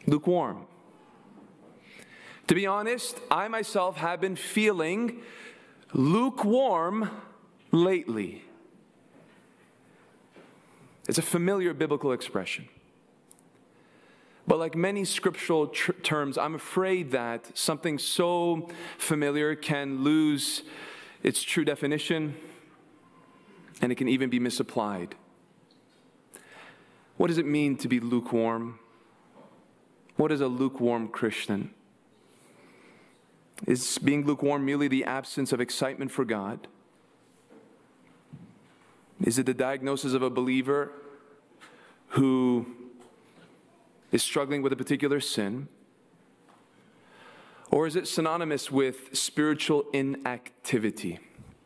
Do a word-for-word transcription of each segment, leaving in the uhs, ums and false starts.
lukewarm. To be honest, I myself have been feeling lukewarm lately. It's a familiar biblical expression. But like many scriptural tr- terms, I'm afraid that something so familiar can lose its true definition, and it can even be misapplied. What does it mean to be lukewarm? What is a lukewarm Christian? Is being lukewarm merely the absence of excitement for God? Is it the diagnosis of a believer who is struggling with a particular sin? Or is it synonymous with spiritual inactivity?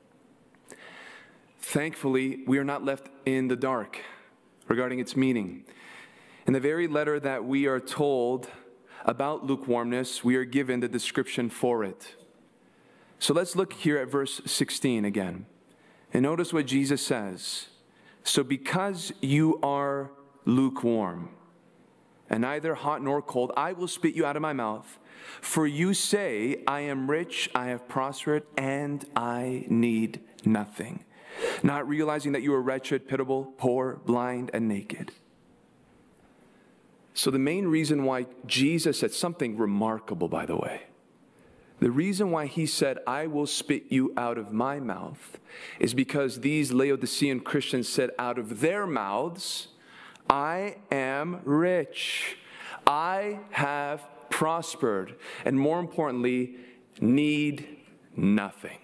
Thankfully, we are not left in the dark regarding its meaning. In the very letter that we are told about lukewarmness, we are given the description for it. So let's look here at verse sixteen again. And notice what Jesus says. So because you are lukewarm, and neither hot nor cold, I will spit you out of my mouth. For you say, I am rich, I have prospered, and I need nothing. Not realizing that you are wretched, pitiable, poor, blind, and naked. So the main reason why Jesus said something remarkable, by the way, the reason why he said, I will spit you out of my mouth, is because these Laodicean Christians said out of their mouths, I am rich, I have prospered, and more importantly, need nothing.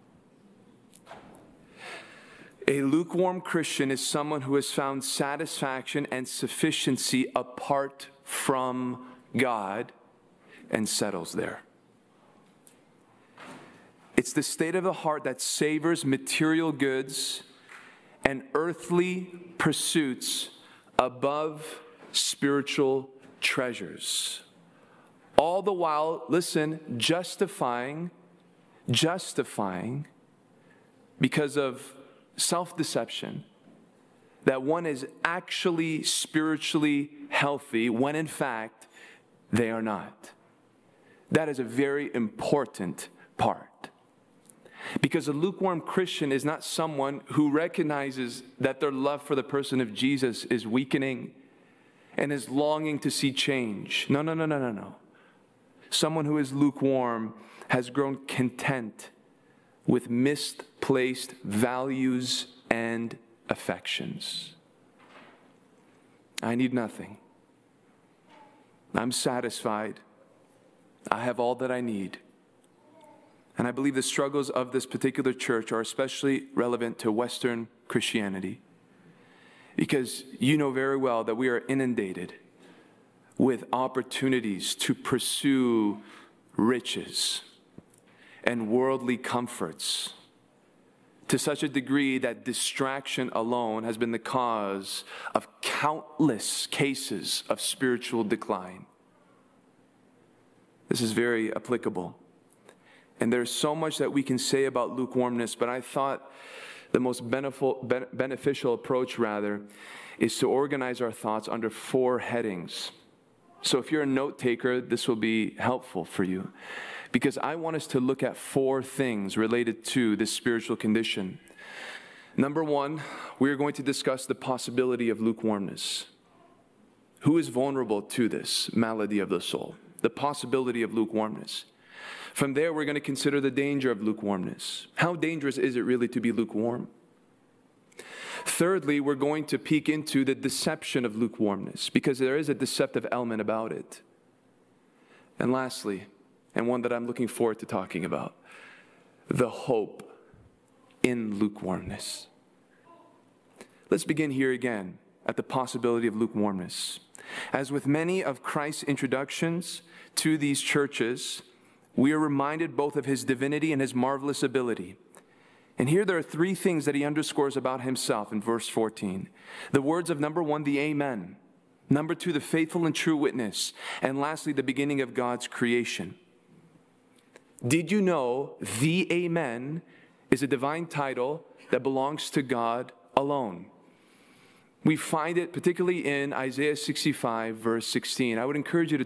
A lukewarm Christian is someone who has found satisfaction and sufficiency apart from God and settles there. It's the state of the heart that savors material goods and earthly pursuits above spiritual treasures. All the while, listen, justifying, justifying because of self-deception that one is actually spiritually healthy when in fact they are not. That is a very important part. Because a lukewarm Christian is not someone who recognizes that their love for the person of Jesus is weakening and is longing to see change. No, no, no, no, no, no. Someone who is lukewarm has grown content with misplaced values and affections. I need nothing. I'm satisfied. I have all that I need. And I believe the struggles of this particular church are especially relevant to Western Christianity, because you know very well that we are inundated with opportunities to pursue riches and worldly comforts to such a degree that distraction alone has been the cause of countless cases of spiritual decline. This is very applicable. And there's so much that we can say about lukewarmness, but I thought the most beneficial approach, rather, is to organize our thoughts under four headings. So if you're a note taker, this will be helpful for you, because I want us to look at four things related to this spiritual condition. Number one, we are going to discuss the possibility of lukewarmness. Who is vulnerable to this malady of the soul? The possibility of lukewarmness. From there, we're going to consider the danger of lukewarmness. How dangerous is it really to be lukewarm? Thirdly, we're going to peek into the deception of lukewarmness, because there is a deceptive element about it. And lastly, and one that I'm looking forward to talking about, the hope in lukewarmness. Let's begin here again at the possibility of lukewarmness. As with many of Christ's introductions to these churches, we are reminded both of his divinity and his marvelous ability. And here there are three things that he underscores about himself in verse fourteen. The words of number one, the Amen. Number two, the faithful and true witness. And lastly, the beginning of God's creation. Did you know the Amen is a divine title that belongs to God alone? We find it particularly in Isaiah sixty-five, verse sixteen. I would encourage you to